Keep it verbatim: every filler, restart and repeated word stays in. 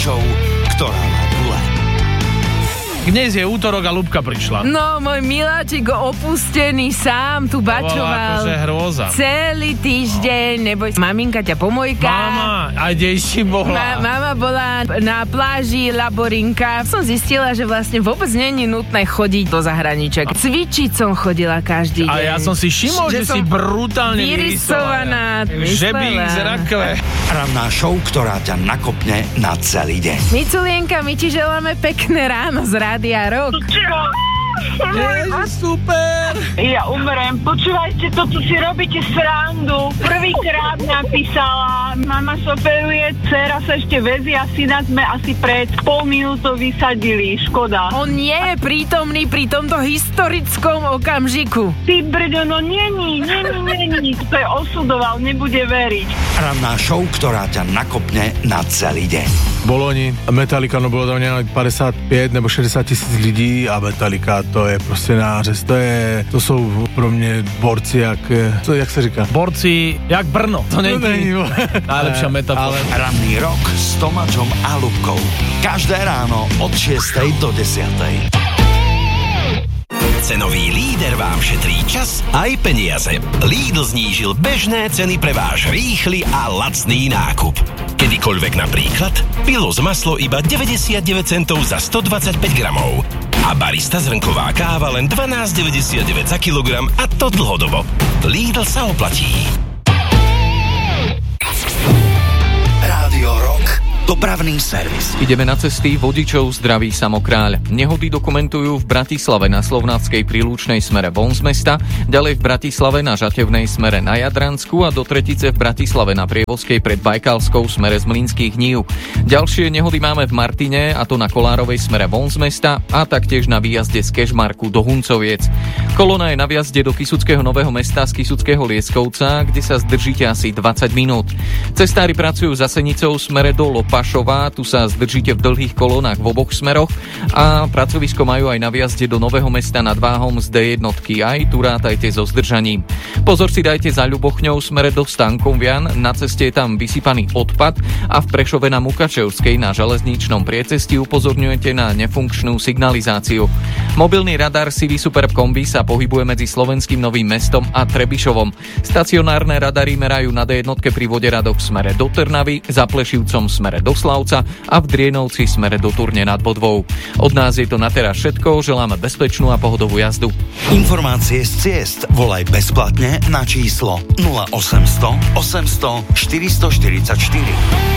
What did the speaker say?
show, ktorá má gule. Dnes je útorok a Ľubka prišla. No, môj miláčik opustený sám tu bačoval. Akože hrôza. Celý týždeň, neboj, maminka ťa pomojká. Mama, a kde si bola? Ma, mama bola na pláži Laborinka. Som zistila, že vlastne vôbec nie je nutné chodiť do zahraničia. Cvičiť som chodila každý deň. A ja som si všimol, že, že si brutálne vyrysovaná. Žebík z rakve. Ranná show, ktorá ťa nakopne na celý deň. Miculienka, my ti želáme pekné ráno z Rádia Rock. Ježiš, super! Ja umerem. Počúvajte, toto si robíte srandu. Prvýkrát napísala, mama soperuje, dcera sa ešte vezie a syna sme asi pred pol minútou vysadili. Škoda. On nie je prítomný pri tomto historickom okamžiku. Ty brďo, no není, není, není. To je osudoval, nebude veriť. Ranná show, ktorá ťa nakopne na celý deň. Boloni, Metallica, no bylo tam nějak padesát pět nebo šedesát tisíc lidí a Metallica, to je prostě nářez, to je, to jsou pro mě borci jak, co, jak se říká? Borci jak Brno, to není, to není najlepšia metafora. Ranný rok s Tomáčom a Ľubkou. Každé ráno od šiestej do desiatej. Cenový líder vám šetrí čas aj peniaze. Lidl znížil bežné ceny pre váš rýchly a lacný nákup. Kedykoľvek napríklad, pilo z maslo iba deväťdesiatdeväť centov za stodvadsaťpäť gramov. A barista zrnková káva len dvanásť deväťdesiatdeväť za kilogram a to dlhodobo. Lidl sa oplatí. Rádio Rock. Dopravný servis. Ideme na cesty, vodičov zdraví Samokráľ. Nehody dokumentujú v Bratislave na Slovnáckej prílúčnej smere von z mesta, ďalej v Bratislave na Žatevnej smere na Jadransku a do Tretice v Bratislave na Prievozkej pred Bajkalskou smere z Mlynských nív. Ďalšie nehody máme v Martine, a to na Kolárovej smere von z mesta a taktiež na výjazde z Kežmarku do Huncoviec. Kolona je na výjazde do Kysuckého Nového Mesta z Kysuckého Lieskovca, kde sa zdržíte asi dvadsať minút. Cestári pracujú za Senicou smere do Lopašová, tu sa zdržíte v dlhých kolónach v oboch smeroch a pracovisko majú aj na výjazde do Nového Mesta nad Váhom z dé jednotky, aj tu rátajte so zdržaním. Pozor si dajte za Ľubochňou smere do Stankovian, na ceste je tam vysypaný odpad a v Prešove na Mukačevskej na železničnom priecesti upozorňujete na nefunkčnú signalizáciu. Mobilný radar City Superb Kombi sa pohybuje medzi Slovenským Novým Mestom a Trebišovom. Stacionárne radary merajú na dé jednotke pri Voderadoch v smere do Trnavy, za Plešivcom v smere do Slavca a v Drienovci smere do Turne nad Bodvou. Od nás je to na teraz všetko, želáme bezpečnú a pohodovú jazdu. Informácie z ciest volaj bezplatne na číslo nula osemsto osemsto štyristoštyridsaťštyri.